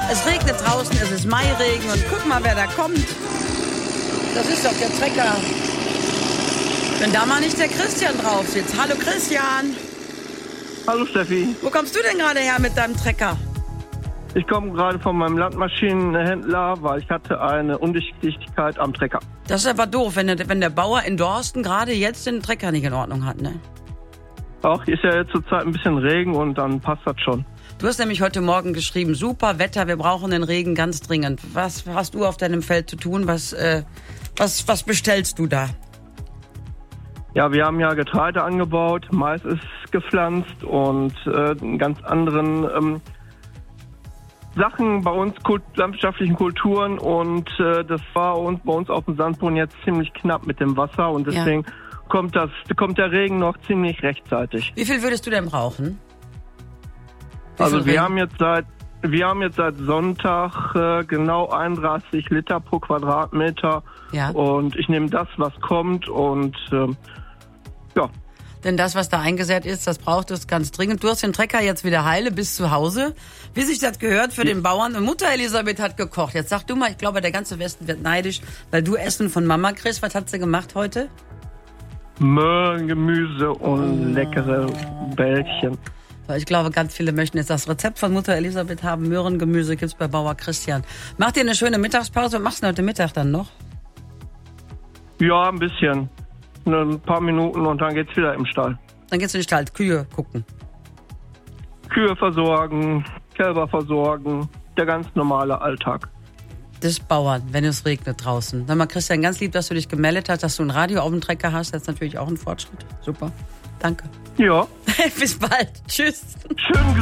Es regnet draußen, es ist Mairegen und guck mal, wer da kommt. Das ist doch der Trecker. Wenn da mal nicht der Christian drauf sitzt. Hallo Christian. Hallo Steffi. Wo kommst du denn gerade her mit deinem Trecker? Ich komme gerade von meinem Landmaschinenhändler, weil ich hatte eine Undichtigkeit am Trecker. Das ist aber doof, wenn der Bauer in Dorsten gerade jetzt den Trecker nicht in Ordnung hat, ne? Auch ist ja jetzt zurzeit ein bisschen Regen und dann passt das schon. Du hast nämlich heute Morgen geschrieben, super Wetter, wir brauchen den Regen ganz dringend. Was hast du auf deinem Feld zu tun? Was bestellst du da? Ja, wir haben ja Getreide angebaut, Mais ist gepflanzt und ganz anderen Sachen bei uns, landwirtschaftlichen Kulturen und das war bei uns auf dem Sandboden jetzt ziemlich knapp mit dem Wasser und deswegen kommt der Regen noch ziemlich rechtzeitig. Wie viel würdest du denn brauchen? Also wir haben jetzt seit Sonntag genau 31 Liter pro Quadratmeter und ich nehme das, was kommt und ja. Denn das, was da eingesät ist, das braucht es ganz dringend. Du hast den Trecker jetzt wieder heile bis zu Hause. Wie sich das gehört für den Bauern. Und Mutter Elisabeth hat gekocht. Jetzt sag du mal, ich glaube, der ganze Westen wird neidisch, weil du Essen von Mama kriegst. Was hat sie gemacht heute? Möhren, Gemüse und leckere Bällchen. Ich glaube, ganz viele möchten jetzt das Rezept von Mutter Elisabeth haben. Möhrengemüse gibt's bei Bauer Christian. Mach dir eine schöne Mittagspause. Was machst du heute Mittag dann noch? Ja, ein bisschen. Ein paar Minuten und dann geht's wieder im Stall. Dann geht's in den Stall, Kühe gucken. Kühe versorgen, Kälber versorgen, der ganz normale Alltag. Des Bauern, wenn es regnet draußen. Sag mal, Christian, ganz lieb, dass du dich gemeldet hast, dass du ein Radio auf dem Trecker hast. Das ist natürlich auch ein Fortschritt. Super. Danke. Ja. Bis bald. Tschüss. Schönen